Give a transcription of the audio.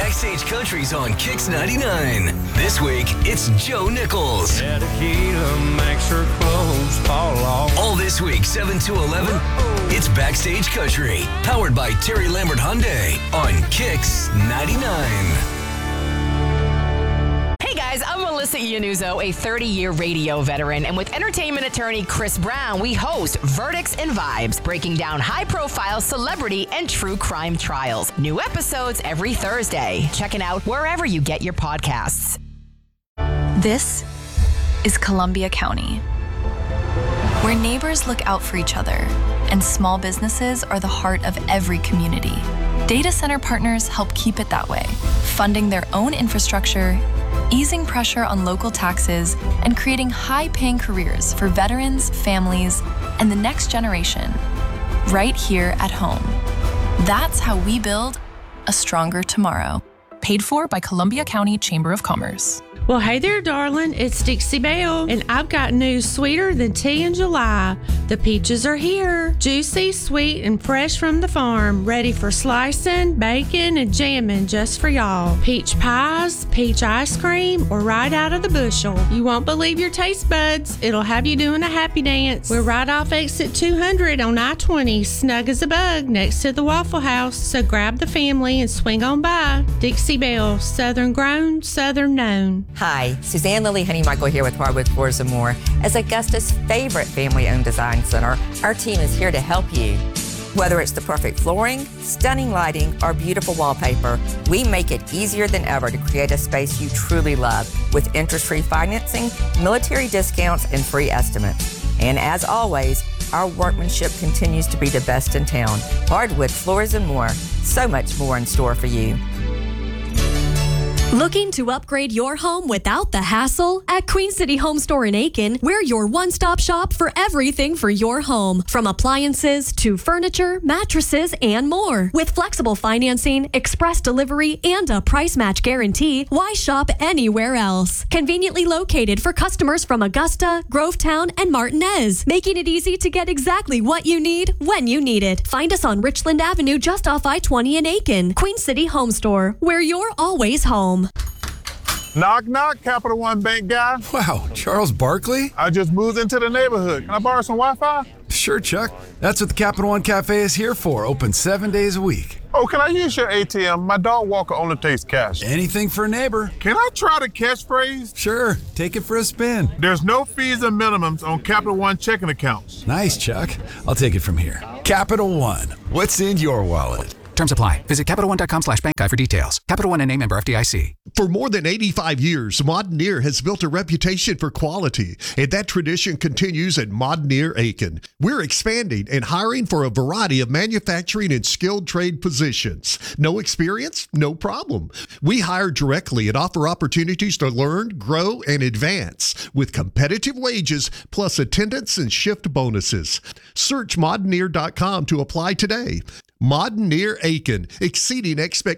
Backstage Country's on Kix 99. This week, it's Joe Nichols. Yeah, tequila makes her clothes fall off. All this week, 7 to 11, it's Backstage Country, powered by Terry Lambert Hyundai on Kix 99. Hey guys, I'm Melissa Iannuzzo, a 30-year radio veteran, and with entertainment attorney Chris Brown, we host Verdicts and Vibes, breaking down high-profile celebrity and true crime trials. New episodes every Thursday. Check it out wherever you get your podcasts. This is Columbia County, where neighbors look out for each other and small businesses are the heart of every community. Data center partners help keep it that way, funding their own infrastructure, easing pressure on local taxes, and creating high-paying careers for veterans, families, and the next generation, right here at home. That's how we build a stronger tomorrow. Paid for by Columbia County Chamber of Commerce. Well, hey there, darling. It's Dixie Belle, and I've got news sweeter than tea in July. The peaches are here. Juicy, sweet, and fresh from the farm. Ready for slicing, baking, and jamming just for y'all. Peach pies, peach ice cream, or right out of the bushel. You won't believe your taste buds. It'll have you doing a happy dance. We're right off exit 200 on I-20, snug as a bug, next to the Waffle House. So grab the family and swing on by. Dixie Belle, Southern grown, Southern known. Hi, Suzanne Lily Honeymichael here with Hardwood Floors & More. As Augusta's favorite family-owned design center, our team is here to help you. Whether it's the perfect flooring, stunning lighting, or beautiful wallpaper, we make it easier than ever to create a space you truly love with interest-free financing, military discounts, and free estimates. And as always, our workmanship continues to be the best in town. Hardwood Floors & More, so much more in store for you. Looking to upgrade your home without the hassle? At Queen City Home Store in Aiken, we're your one-stop shop for everything for your home, from appliances to furniture, mattresses, and more. With flexible financing, express delivery, and a price match guarantee, why shop anywhere else? Conveniently located for customers from Augusta, Grovetown, and Martinez, making it easy to get exactly what you need when you need it. Find us on Richland Avenue just off I-20 in Aiken. Queen City Home Store, where you're always home. Knock, knock, Capital One Bank guy. Wow, Charles Barkley? I just moved into the neighborhood. Can I borrow some Wi-Fi? Sure, Chuck. That's what the Capital One Cafe is here for, open 7 days a week. Oh, can I use your ATM? My dog walker only takes cash. Anything for a neighbor. Can I try the catchphrase? Sure, take it for a spin. There's no fees and minimums on Capital One checking accounts. Nice, Chuck. I'll take it from here. Capital One, what's in your wallet? Terms apply. Visit CapitalOne.com/bank guide for details. Capital One and a member FDIC. For more than 85 years, Modern has built a reputation for quality, and that tradition continues at Modern Aiken. We're expanding and hiring for a variety of manufacturing and skilled trade positions. No experience? No problem. We hire directly and offer opportunities to learn, grow, and advance with competitive wages plus attendance and shift bonuses. Search modern.com to apply today. Modern Aiken, exceeding expectations.